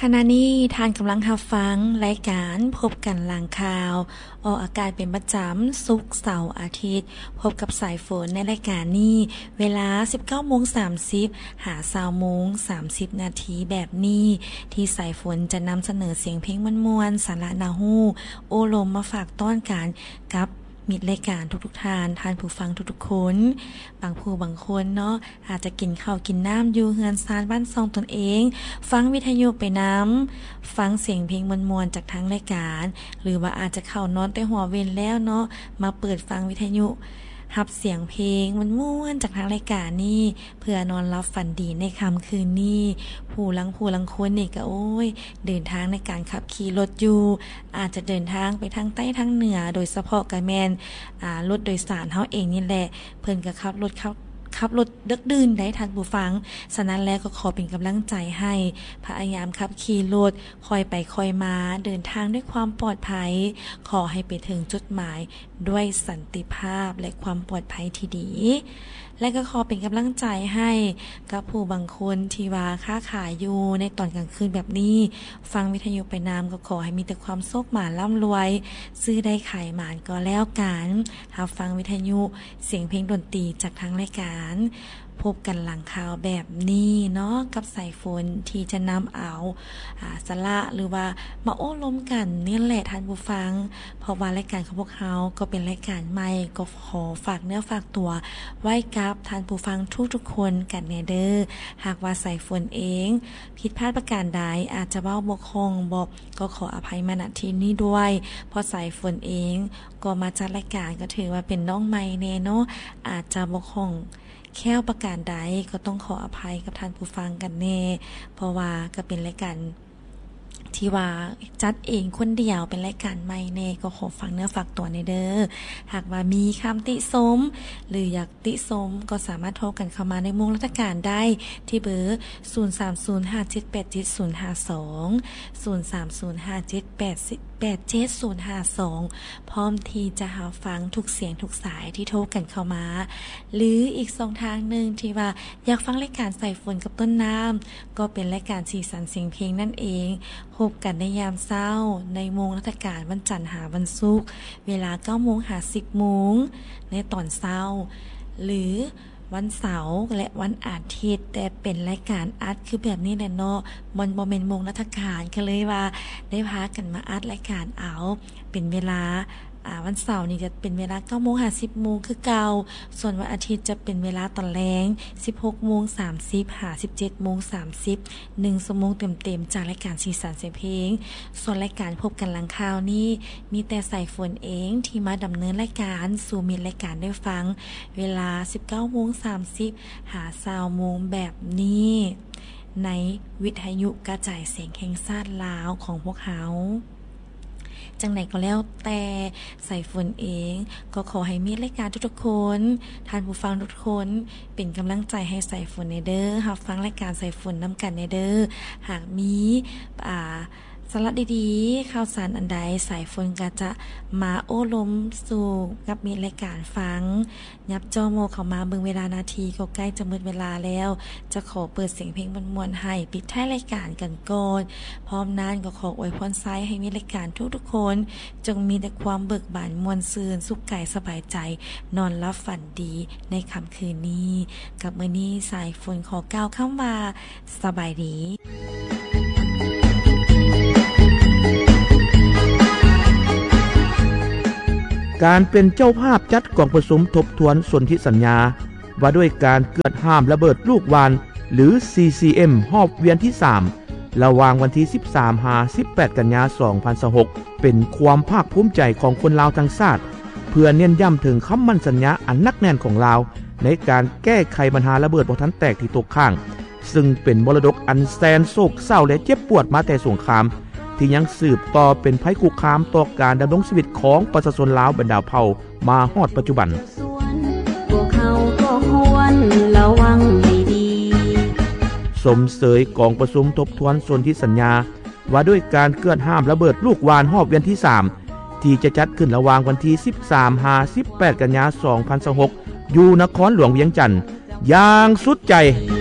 ขณะนี้ท่านกำลังรับฟังรายการพบกันหลังข่าวออกอากาศเป็นประจำศุกร์เสาร์อาทิตย์พบกับสายฝนในรายการนี้เวลา 19:30 หา 20:30 นาทีแบบนี้ที่สายฝนจะนำเสนอเสียงเพลงม่วนๆสาระน่าฮู้โอลมมาฝากต้อนกันกับมิตรรายการทุกท่านผู้ฟังทุกๆคนบางผู้บางคนเนาะอาจจะกินข้าวกินน้ำอยู่เฮือนซานบ้านซองตนเองฟังวิทยุไปน้ำฟังเสียงเพลงม่วนๆจากทางรายการหรือว่าอาจจะเข้านอนแต่หัวเว้นแล้วเนาะมาเปิดฟังวิทยุรับเสียงเพลงม่วนๆจากทางรายการนี่เพื่อนอนรับฝันดีในค่ำคืนนี้ผู้ลังคนนี่ก็โอ้ยเดินทางในการขับขี่รถอยู่อาจจะเดินทางไปทางใต้ทางเหนือโดยเฉพาะกะแม่นรถโดยสารเฮาเองนี่แหละเพิ่นก็ขับรถดึกดื่นได้ทันผู้ฟังฉะนั้นแล้วก็ขอเป็นกำลังใจให้พยายามขับขี่รถคอยไปคอยมาเดินทางด้วยความปลอดภัยขอให้ไปถึงจุดหมายด้วยสันติภาพและความปลอดภัยที่ดีและก็ขอเป็นกำลังใจให้กับผู้บางคนที่ว่าค้าขายอยู่ในตอนกลางคืนแบบนี้ฟังวิทยุไปนำก็ขอให้มีแต่ความโชคหมานร่ำรวยซื้อได้ขายหมานก็แล้วกันรับฟังวิทยุเสียงเพลงดนตรีจากทางรายการพบกันหลังข่าวแบบนี้เนาะกับสายฝนที่จะนำเอาสาระหรือว่ามาโอ้ล้มกันนี่แหละท่านผู้ฟังเพราะว่ารายการของพวกเขาก็เป็นรายการใหม่ก็ขอฝากเนื้อฝากตัวไว้กับท่านผู้ฟังทุกๆคนกันแน่เด้อหากว่าสายฝนเองผิดพลาดประการใดอาจจะเว้าบ่คล่องบอกก็ขออภัยมาณที่นี้ด้วยเพราะสายฝนเองก็มาจัดรายการก็ถือว่าเป็นน้องใหม่แน่เนาะอาจจะบ่คล่องแค่ประการใดก็ต้องขออภัยกับท่านผู้ฟังกันแน่เพราะว่าก็เป็นรายการที่ว่าจัดเองคนเดียวเป็นรายการใหม่แน่ก็ขอฟังเนื้อฝากตัวในเด้อหากว่ามีคำติชมหรืออยากติชมก็สามารถโทรกันเข้ามาในมุมราชการได้ที่เบอร์ 0305787052 0305787052 พร้อมที่จะหาฟังทุกเสียงทุกสายที่โทรกันเข้ามาหรืออีก2ทางนึงที่ว่าอยากฟังรายการสายฝนกับต้นน้ำก็เป็นรายการสีสันเสียงเพลงนั่นเองพบกันในยามเช้าในโมงราชการวันจันทร์หาวันศุกร์เวลา 9:00 น. หา 10:00 น. ในตอนเช้าหรือวันเสาร์และวันอาทิตย์แต่เป็นรายการอัดคือแบบนี้แหละเนาะมันบ่แม่นโมงราชการก็เลยว่าได้พากันมาอัดรายการเอาเป็นเวลาวันเสาร์นี่จะเป็นเวลา 9:00 น. หา 10:00 น. คือเก่าส่วนวันอาทิตย์จะเป็นเวลาตอนแลง 16:30 หา 17:30 1 ชั่วโมงเต็มๆจากรายการสีสันเสียงเพลงส่วนรายการพบกันหลังข่าวนี้มีแต่สายฝนเองที่มาดำเนินรายการสู่มิตรรายการได้ฟังเวลา 19:30 หา 20:00 น. แบบนี้ในวิทยุกระจายเสียงแห่งชาติลาวของพวกเขาจังไหนก็แล้วแต่สายฝนเองก็ขอให้มีรายการทุกๆคนท่านผู้ฟังทุกคนเป็นกำลังใจให้สายฝนในเด้อรับฟังรายการสายฝนนำกันในเด้อหากมีสาระดีๆข่าวสารอันใดสายฝนก็จะมาโอ้ลมสู่กับมีรายการฟังยับจอโมเข้ามาเบิ่งเวลานาทีก็ใกล้จะหมดเวลาแล้วจะขอเปิดเสียงเพลงม่วนๆให้ปิดท้ายรายการกันก่อนพร้อมนั้นก็ขออวยพรไซให้มีรายการทุกๆคนจงมีแต่ความเบิกบานม่วนซื่นสุขกายสบายใจนอนหลับฝันดีในค่ำคืนนี้กับมื้อนี้สายฝนขอกล่าวคำว่าสบายดีการเป็นเจ้าภาพจัดกล่องผสมทบทวนสนธิสัญญาว่าด้วยการเกิดห้ามระเบิดลูกวานหรือ CCM รอบเวียนที่ 3 ระหว่างวันที่ 13-18 กันยายน 2026 เป็นความภาคภูมิใจของคนลาวทั้งชาติเพื่อเน้นย้ำถึงคำมั่นสัญญาอันนักแน่นของลาวในการแก้ไขปัญหาระเบิดบ่ทันแตกที่ตกค้างซึ่งเป็นมรดกอันแสนโศกเศร้าและเจ็บปวดมาแต่สงครามที่ยังสืบต่อเป็นภัยคุกคามต่อการดำรงชีวิตของประชาชนลาวบรรดาเผ่ามาฮอดปัจจุบันพวกเขาก็ควรระวังให้ดีสมเสยกองประชุมทบทวนสนธิสัญญาว่าด้วยการเกิดห้ามระเบิดลูกวานรอบเวียนที่ 3 ที่จะจัดขึ้นระหว่างวันที่ 13-18 กันยายน 2026 อยู่นครหลวงเวียงจันทน์อย่างสุดใจ